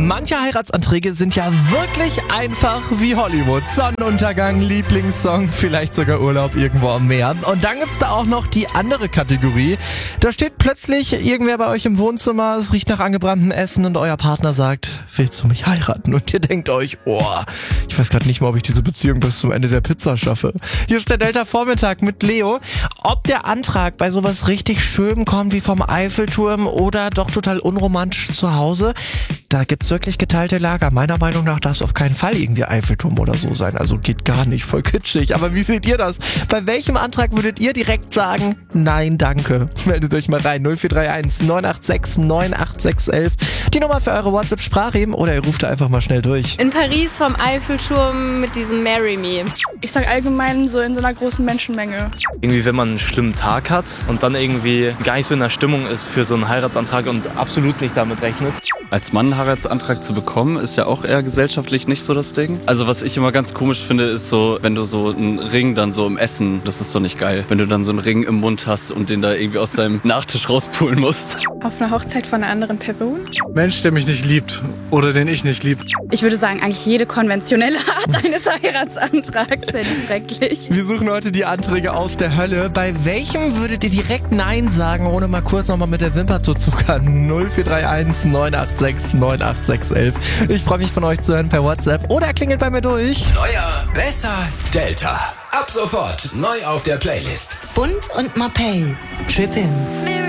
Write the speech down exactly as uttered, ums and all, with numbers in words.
Manche Heiratsanträge sind ja wirklich einfach wie Hollywood. Sonnenuntergang, Lieblingssong, vielleicht sogar Urlaub irgendwo am Meer. Und dann gibt's da auch noch die andere Kategorie. Da steht plötzlich irgendwer bei euch im Wohnzimmer, es riecht nach angebranntem Essen und euer Partner sagt, willst du mich heiraten? Und ihr denkt euch, oh, ich weiß gerade nicht mal, ob ich diese Beziehung bis zum Ende der Pizza schaffe. Hier ist der Delta-Vormittag mit Leo. Ob der Antrag bei sowas richtig schön kommt wie vom Eiffelturm oder doch total unromantisch zu Hause, da gibt's wirklich geteilte Lager. Meiner Meinung nach darf es auf keinen Fall irgendwie Eiffelturm oder so sein. Also geht gar nicht, voll kitschig. Aber wie seht ihr das? Bei welchem Antrag würdet ihr direkt sagen, nein, danke? Meldet euch mal rein. null vier drei eins neun acht sechs neun acht sechs eins eins. Die Nummer für eure WhatsApp-Sprachheben oder ihr ruft einfach mal schnell durch. In Paris vom Eiffelturm mit diesem Marry Me. Ich sag allgemein so in so einer großen Menschenmenge. Irgendwie, wenn man einen schlimmen Tag hat und dann irgendwie gar nicht so in der Stimmung ist für so einen Heiratsantrag und absolut nicht damit rechnet. Als Mann einen Heiratsantrag zu bekommen, ist ja auch eher gesellschaftlich nicht so das Ding. Also was ich immer ganz komisch finde, ist so, wenn du so einen Ring dann so im Essen, das ist doch nicht geil. Wenn du dann so einen Ring im Mund hast und den da irgendwie aus deinem Nachtisch rauspulen musst. Auf einer Hochzeit von einer anderen Person? Mensch, der mich nicht liebt oder den ich nicht lieb. Ich würde sagen, eigentlich jede konventionelle Art eines Heiratsantrags finde ich schrecklich. Wir suchen heute die Anträge aus der Hölle. Bei welchem würdet ihr direkt Nein sagen, ohne mal kurz nochmal mit der Wimper zu zuckern? null vier drei eins neun acht sechs neun acht sechs eins eins. Ich freue mich von euch zu hören per WhatsApp oder klingelt bei mir durch. Neuer, besser, Delta. Ab sofort neu auf der Playlist. Bund und Mapei. Trippin'.